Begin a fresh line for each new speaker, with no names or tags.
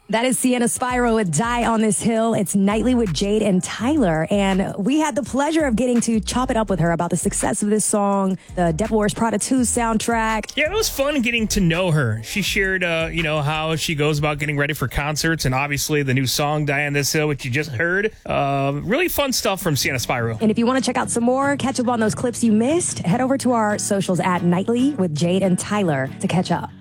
That is Sienna Spyro with Die on This Hill. It's Nightly with Jade and Tyler. And we had the pleasure of getting to chop it up with her about the success of this song, the Devil Wears Prada 2 soundtrack.
Yeah, it was fun getting to know her. She shared, how she goes about getting ready for concerts, and obviously the new song, Die on This Hill, which you just heard. Really fun stuff from Sienna Spyro.
And if you want to check out some more, catch up on those clips you missed, head over to our socials at Nightly with Jade and Tyler to catch up.